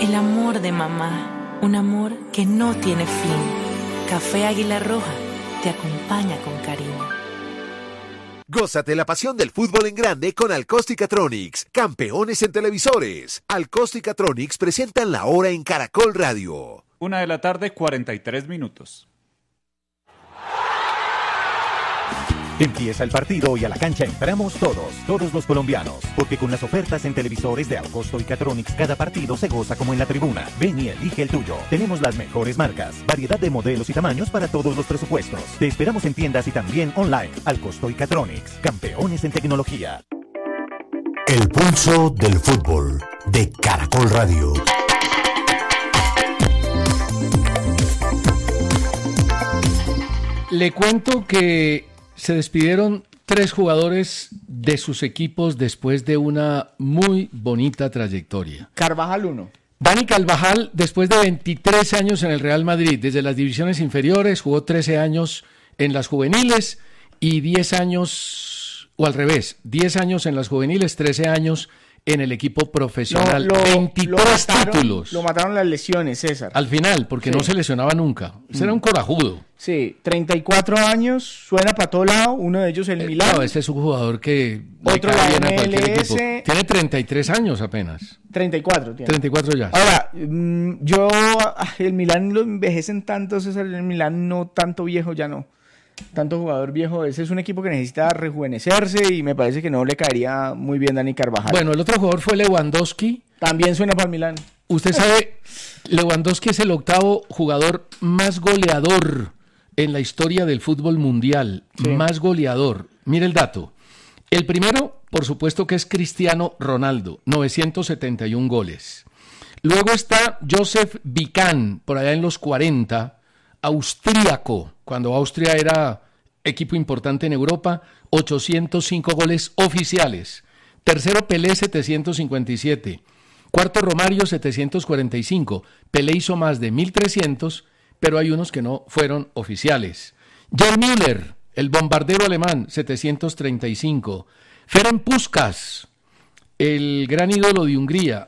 El amor de mamá, un amor que no tiene fin. Café Águila Roja te acompaña con cariño. Gózate la pasión del fútbol en grande con Alcosticatronics, campeones en televisores. Alcosticatronics presentan La Hora en Caracol Radio. 1:43 p.m. Empieza el partido y a la cancha entramos todos los colombianos, porque con las ofertas en televisores de Alcosto y Catronics cada partido se goza como en la tribuna. Ven y elige el tuyo. Tenemos las mejores marcas, variedad de modelos y tamaños para todos los presupuestos. Te esperamos en tiendas y también online. Alcosto y Catronics, campeones en tecnología. El pulso del fútbol de Caracol Radio. Le cuento que se despidieron 3 jugadores de sus equipos después de una muy bonita trayectoria. Carvajal 1. Dani Carvajal, después de 23 años en el Real Madrid, desde las divisiones inferiores, jugó 13 años en las juveniles y 10 años, o al revés, 10 años en las juveniles, 13 años en el equipo profesional. 23 títulos. Lo mataron las lesiones, César. Al final, porque no se lesionaba nunca. Ese era un corajudo. Sí, 34 años, suena para todo lado, uno de ellos el Milán. No, este es un jugador que otro le cae bien la a cualquier MLS. equipo. Tiene 33 años apenas. 34 tiene. 34 ya. Ahora, el Milán lo envejecen tanto, César, el Milán no tanto viejo, ya no. Tanto jugador viejo, ese es un equipo que necesita rejuvenecerse y me parece que no le caería muy bien Dani Carvajal. Bueno, el otro jugador fue Lewandowski. También suena para el Milán. Usted sabe, Lewandowski es el 8º jugador más goleador en la historia del fútbol mundial. Sí. Más goleador. Mire el dato. El primero, por supuesto que es Cristiano Ronaldo, 971 goles. Luego está Josef Bican, por allá en los 40, austríaco, cuando Austria era equipo importante en Europa, 805 goles oficiales. Tercero, Pelé, 757. Cuarto, Romario, 745. Pelé hizo más de 1.300, pero hay unos que no fueron oficiales. Jan Müller, el bombardero alemán, 735. Ferenc Puskás, el gran ídolo de Hungría,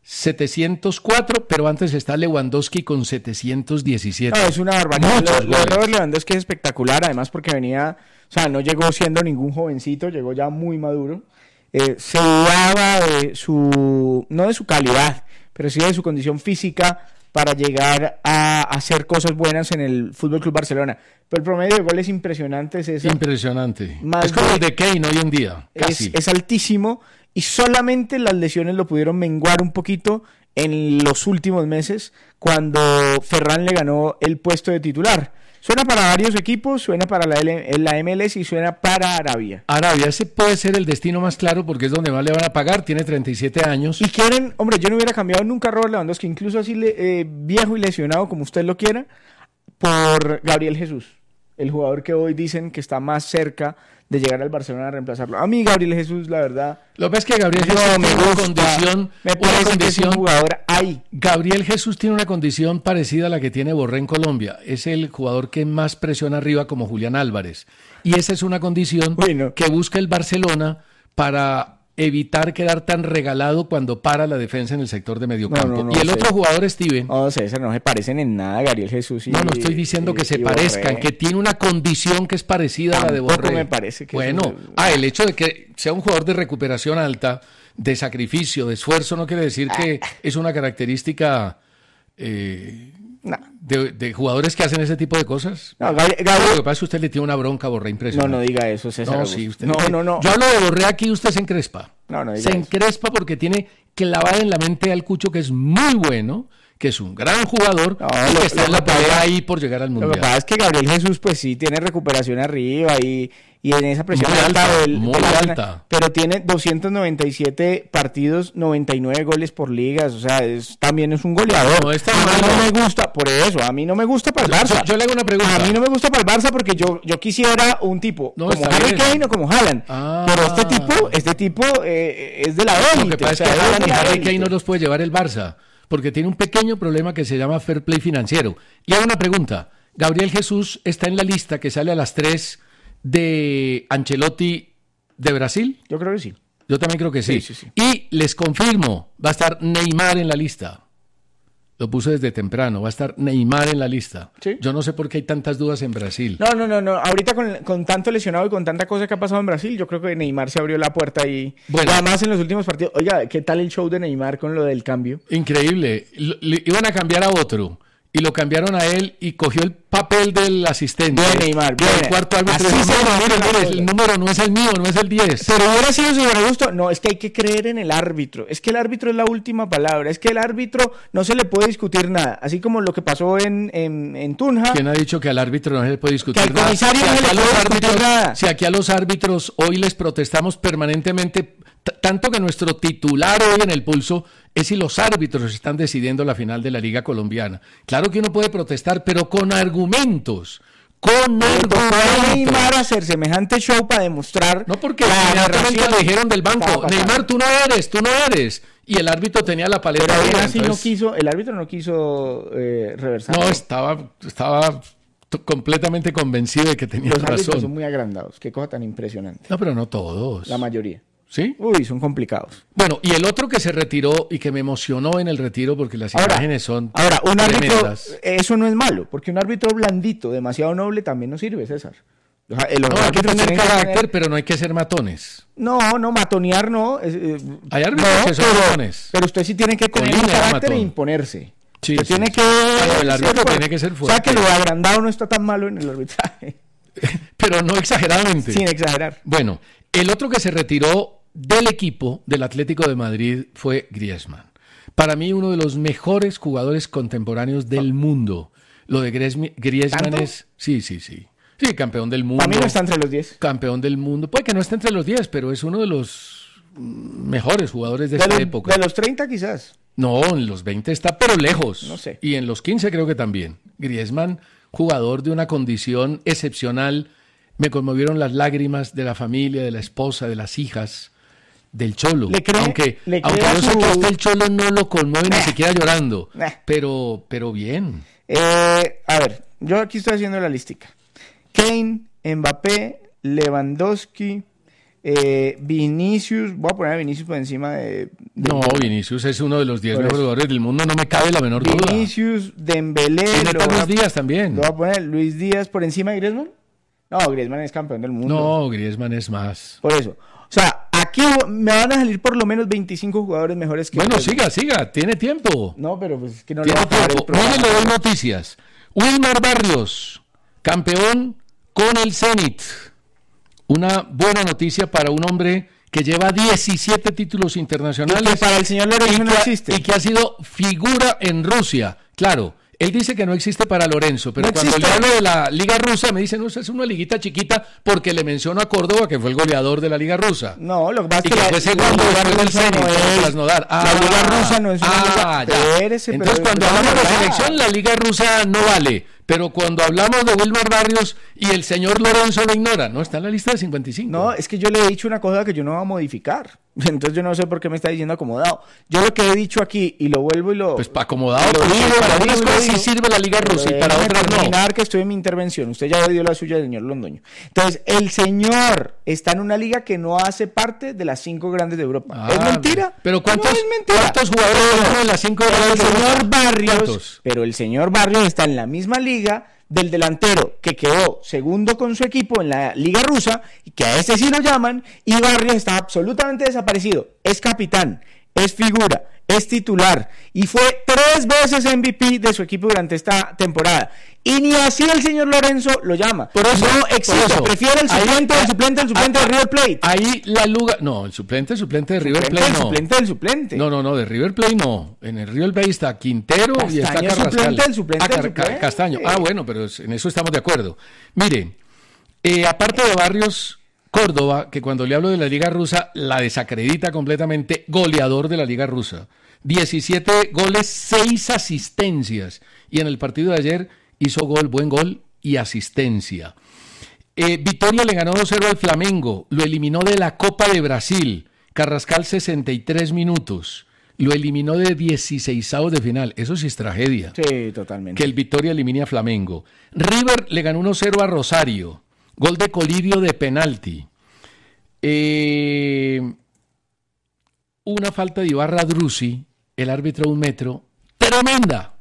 704, pero antes está Lewandowski con 717. No, es una barbaridad. Lo de Robert Lewandowski es espectacular, además porque venía, o sea, no llegó siendo ningún jovencito, llegó ya muy maduro. Se dudaba de su, no de su calidad, pero sí de su condición física para llegar a hacer cosas buenas en el FC Barcelona. Pero el promedio de goles impresionante es ese. Impresionante. Es como el de Kane hoy en día, casi. Es altísimo. Y solamente las lesiones lo pudieron menguar un poquito en los últimos meses, cuando Ferran le ganó el puesto de titular. Suena para varios equipos, suena para la MLS y suena para Arabia. Arabia, ese puede ser el destino más claro porque es donde más le van a pagar, tiene 37 años. Y quieren, hombre, yo no hubiera cambiado nunca a Robert Lewandowski, incluso así viejo y lesionado como usted lo quiera, por Gabriel Jesús, el jugador que hoy dicen que está más cerca de llegar al Barcelona a reemplazarlo. A mí Gabriel Jesús, la verdad, lo que pasa es que Gabriel Jesús tiene una condición, jugador ahí. Gabriel Jesús tiene una condición parecida a la que tiene Borré en Colombia. Es el jugador que más presiona arriba, como Julián Álvarez. Y esa es una condición que busca el Barcelona para evitar quedar tan regalado cuando para la defensa en el sector de mediocampo. Y el otro jugador, Steven. No, César, no se parecen en nada Gabriel Jesús. No estoy diciendo que se parezcan, que tiene una condición que es parecida a la de Borré. Me parece que el hecho de que sea un jugador de recuperación alta, de sacrificio, de esfuerzo, no quiere decir que es una característica de jugadores que hacen ese tipo de cosas. No, lo que pasa es que usted le tiene una bronca a Borré impresionante. No diga eso, César. No, sí, usted no. Yo hablo de Borré aquí y usted se encrespa. Se encrespa porque tiene clavada en la mente al Cucho, que es muy bueno, que es un gran jugador, y que está en la pelea ahí por llegar al Mundial. Lo que pasa es que Gabriel Jesús, pues sí, tiene recuperación arriba y en esa presión muy alta. Pero tiene 297 partidos, 99 goles por ligas, o sea, también es un goleador. No, a mí no me gusta, por eso, a mí no me gusta para el Barça. Yo le hago una pregunta. A mí no me gusta para el Barça porque yo quisiera un tipo como Harry Kane o como Haaland. Pero este tipo es de la élite. Lo que pasa es que Haaland y Harry Kane no los puede llevar el Barça, porque tiene un pequeño problema que se llama fair play financiero. Y hago una pregunta. Gabriel Jesús está en la lista que sale a las 3 de Ancelotti de Brasil. Yo creo que sí. Yo también creo que sí. Sí. Y les confirmo, va a estar Neymar en la lista. Lo puso desde temprano. Va a estar Neymar en la lista. ¿Sí? Yo no sé por qué hay tantas dudas en Brasil. No. Ahorita con tanto lesionado y con tanta cosa que ha pasado en Brasil, yo creo que Neymar se abrió la puerta y además en los últimos partidos. Oiga, ¿qué tal el show de Neymar con lo del cambio? Increíble. Iban a cambiar a otro y lo cambiaron a él y cogió el papel del asistente. Bien, Neymar, bien. El cuarto árbitro. Así Mire, el número no es el mío, no es el 10. Pero hubiera sido súper gusto. No, es que hay que creer en el árbitro. Es que el árbitro es la última palabra. Es que el árbitro no se le puede discutir nada. Así como lo que pasó en Tunja. ¿Quién ha dicho que al árbitro no se le puede discutir nada? Que al comisario no se le puede discutir nada. Si aquí a los árbitros hoy les protestamos permanentemente, tanto que nuestro titular hoy en el Pulso es si los árbitros están decidiendo la final de la Liga Colombiana. Claro que uno puede protestar, pero con argumentos. Neymar hacer semejante show para demostrar. No, porque inmediatamente le dijeron del banco, Neymar, tú no eres. Y el árbitro tenía la paleta. Pero aún así el árbitro no quiso reversar. No, estaba completamente convencido de que tenía razón. Los árbitros son muy agrandados. Qué cosa tan impresionante. No, pero no todos. La mayoría. ¿Sí? Uy, son complicados. Bueno, y el otro que se retiró y que me emocionó en el retiro porque las imágenes son un árbitro, tremendas. Eso no es malo, porque un árbitro blandito, demasiado noble, también no sirve, César. No, hay que tener carácter, pero no hay que ser matones. No, matonear no. Hay árbitros que son matones. Pero usted sí tiene que tener carácter e imponerse. Sí, tiene que... el árbitro tiene que ser fuerte. O sea, que lo agrandado no está tan malo en el arbitraje. Pero no exageradamente. Sin exagerar. Bueno, el otro que se retiró del equipo del Atlético de Madrid fue Griezmann. Para mí uno de los mejores jugadores contemporáneos del mundo. Lo de Griezmann ¿Tanto? es... Sí, campeón del mundo. Para mí no está entre los 10. Campeón del mundo. Puede que no esté entre los 10, pero es uno de los mejores jugadores de esta época. De los 30 quizás. No, en los 20 está, pero lejos. No sé. Y en los 15 creo que también. Griezmann, jugador de una condición excepcional. Me conmovieron las lágrimas de la familia, de la esposa, de las hijas. Del Cholo, aunque yo sé que hasta el Cholo no lo conmueve ni siquiera llorando, pero bien. A ver, yo aquí estoy haciendo la listica. Kane, Mbappé, Lewandowski, Vinicius, voy a poner a Vinicius por encima de no, Vinicius es uno de los 10 mejores jugadores del mundo, no me cabe la menor duda. Vinicius, Dembélé, Luis Díaz también. Lo voy a poner Luis Díaz por encima de Griezmann. No, Griezmann es campeón del mundo. No, Griezmann es más. Por eso. O sea, aquí me van a salir por lo menos 25 jugadores mejores que... Bueno, siga, tiene tiempo. No, pero pues es que no tiene le va a tiempo. Mire, le doy noticias. Wilmar Barrios, campeón con el Zenit. Una buena noticia para un hombre que lleva 17 títulos internacionales. Y que para el señor Lorenzo no existe. Y que ha sido figura en Rusia. Claro. Él dice que no existe para Lorenzo, pero cuando le hablo de la Liga Rusa me dice, no, es una liguita chiquita porque le menciono a Córdoba, que fue el goleador de la Liga Rusa. No, lo que pasa es que fue segundo lugar del Zenit, Krasnodar. La Liga Rusa no es una liga. Entonces, cuando hablamos de selección, la Liga Rusa no vale. Pero cuando hablamos de Wilmar Barrios y el señor Lorenzo lo ignora, no, está en la lista de 55. No, es que yo le he dicho una cosa que yo no voy a modificar. Entonces yo no sé por qué me está diciendo acomodado. Yo lo que he dicho aquí, y lo vuelvo y lo... Pues para acomodado, para unas cosas sí sirve la Liga Rusa y para otras no. Terminar que estoy en mi intervención. Usted ya dio la suya del señor Londoño. Entonces, el señor está en una liga que no hace parte de las 5 grandes de Europa. ¿Es mentira? Pero ¿cuántos jugadores son en las 5 grandes de Europa? Señor Barrios, pero el señor Barrios está en la misma liga del delantero que quedó segundo con su equipo en la Liga Rusa, y que a este sí lo llaman, y Barrios está absolutamente desaparecido. Es capitán, es figura, es titular, y fue 3 veces MVP de su equipo durante esta temporada. Y ni así el señor Lorenzo lo llama. Por eso, no existe. Prefiere el suplente de River Plate. Ahí la luga... No, el suplente de River Plate no. El suplente. No, de River Plate no. En el River Plate está Quintero y está Carrascal. Suplente. Castaño. Bueno, pero en eso estamos de acuerdo. Mire, aparte de Barrios, Córdoba, que cuando le hablo de la Liga Rusa, la desacredita completamente, goleador de la Liga Rusa. 17 goles, 6 asistencias. Y en el partido de ayer hizo buen gol y asistencia. Vitória le ganó 2-0 al Flamengo, lo eliminó de la Copa de Brasil. Carrascal 63 minutos, lo eliminó de 16avos de final. Eso sí es tragedia. Sí, totalmente. Que el Vitória elimine a Flamengo. River le ganó 1-0 a Rosario, gol de Colidio de penalti. Una falta de Ibarra Drussi, el árbitro 1 metro, 3 tremenda.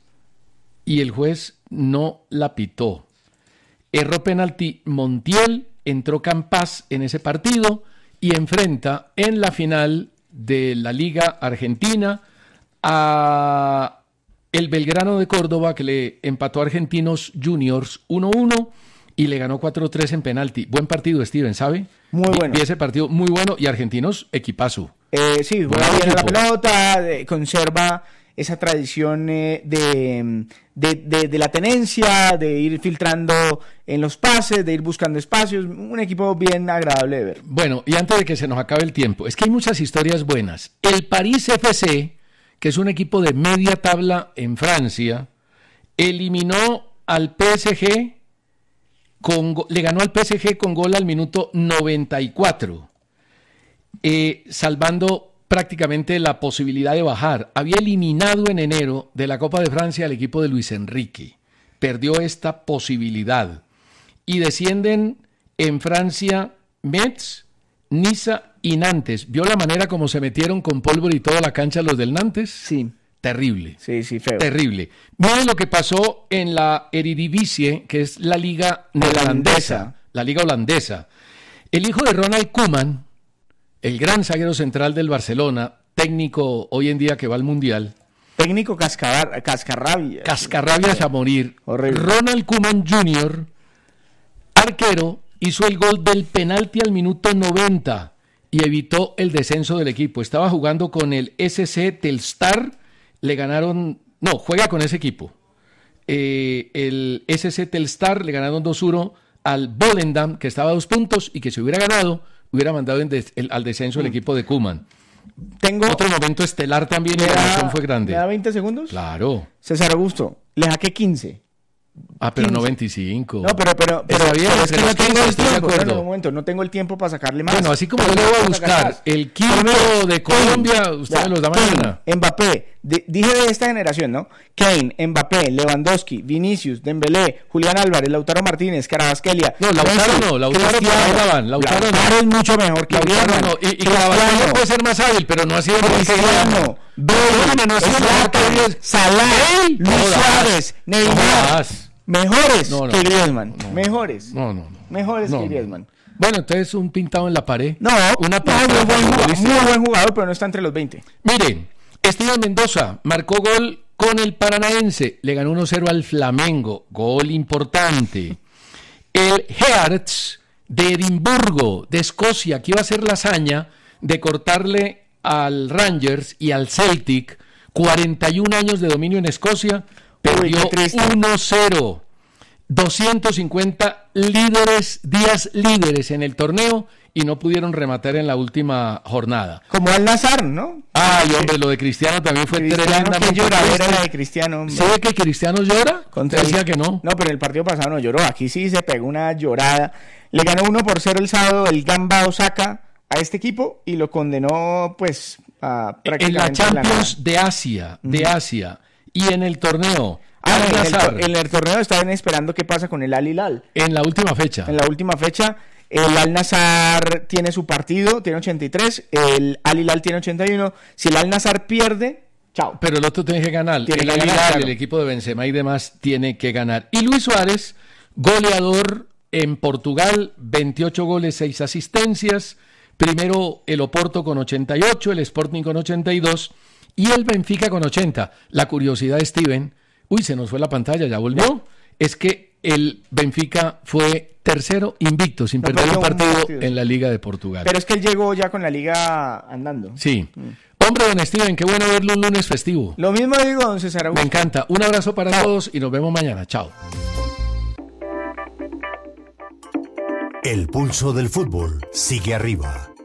Y el juez no la pitó. Erró penalti Montiel, entró Campas en ese partido y enfrenta en la final de la Liga Argentina a el Belgrano de Córdoba, que le empató a Argentinos Juniors 1-1 y le ganó 4-3 en penalti. Buen partido, Steven, ¿sabe? Muy bueno. Vi ese partido muy bueno y Argentinos, equipazo. Sí, juega bien la pelota, conserva esa tradición de la tenencia, de ir filtrando en los pases, de ir buscando espacios. Un equipo bien agradable de ver. Bueno, y antes de que se nos acabe el tiempo, es que hay muchas historias buenas. El París FC, que es un equipo de media tabla en Francia, eliminó al PSG, le ganó al PSG con gol al minuto 94, salvando prácticamente la posibilidad de bajar. Había eliminado en enero de la Copa de Francia al equipo de Luis Enrique. Perdió esta posibilidad. Y descienden en Francia Metz, Niza y Nantes. ¿Vio la manera como se metieron con pólvora y toda la cancha los del Nantes? Sí. Terrible. Sí, feo. Terrible. Miren lo que pasó en la Eredivisie, que es la liga neerlandesa, la liga holandesa. El hijo de Ronald Koeman, el gran zaguero central del Barcelona, técnico hoy en día que va al Mundial. Técnico cascarrabias. Cascarrabias a morir. Horrible. Ronald Koeman Jr., arquero, hizo el gol del penalti al minuto 90 y evitó el descenso del equipo. Estaba jugando con el SC Telstar, le ganaron, no, juega con ese equipo. El SC Telstar le ganaron 2-1 al Volendam, que estaba a 2 puntos y que si hubiera ganado, hubiera mandado al descenso el equipo de Koeman. Tengo otro momento estelar también y la emoción fue grande. ¿Me da 20 segundos? Claro. César Augusto, le saqué 15. Ah, pero 15. no 25. No, pero está bien, es que pero no tengo el estoy de tiempo. acuerdo. No, un momento, no tengo el tiempo para sacarle más. Bueno, así como yo le voy a buscar el quinto de Colombia, usted me los da mañana. Mbappé, dije de esta generación, ¿no? Kane, Mbappé, Lewandowski, Vinicius, Dembélé, Julián Álvarez, Lautaro Martínez, Carabasquelia. No, Lautaro es mucho mejor que Lautaro no. Y Carabasquelia puede ser más hábil, pero no ha sido Cristiano, Salah, Luis Suárez, Neymar. Mejores que Griezmann. Mejores que Griezmann. Bueno, entonces un pintado en la pared. No, muy buen jugador, pero no está entre los 20. Miren, Steven Mendoza marcó gol con el Paranaense. Le ganó 1-0 al Flamengo. Gol importante. El Hearts de Edimburgo, de Escocia, que iba a hacer la hazaña de cortarle al Rangers y al Celtic 41 años de dominio en Escocia. Perdió 1-0. 250 días líderes en el torneo y no pudieron rematar en la última jornada. Como Al Nassr, ¿no? Ay, hombre, lo de Cristiano también fue tremendamente. Lloradera la de Cristiano. ¿Sabe que Cristiano llora? Decía que no. No, pero el partido pasado no lloró. Aquí sí se pegó una llorada. Le ganó 1-0 el sábado el Gamba Osaka a este equipo y lo condenó, pues, a prácticamente en la Champions de Asia. Y en el torneo. En el torneo estaban esperando qué pasa con el Al Hilal. En la última fecha. El Al Nassr tiene su partido, tiene 83. El Al Hilal tiene 81. Si el Al Nassr pierde, chao. Pero el otro tiene que ganar. El Al Hilal, el equipo de Benzema y demás, tiene que ganar. Y Luis Suárez, goleador en Portugal, 28 goles, 6 asistencias. Primero el Oporto con 88, el Sporting con 82 y el Benfica con 80. La curiosidad, Steven, se nos fue la pantalla, ya volvió. Es que el Benfica fue tercero invicto, sin perder un partido en la Liga de Portugal. Pero es que él llegó ya con la Liga andando. Sí. Hombre, don Steven, qué bueno verlo un lunes festivo. Lo mismo digo, don César Augusto. Me encanta. Un abrazo para todos y nos vemos mañana. Chao. El pulso del fútbol sigue arriba.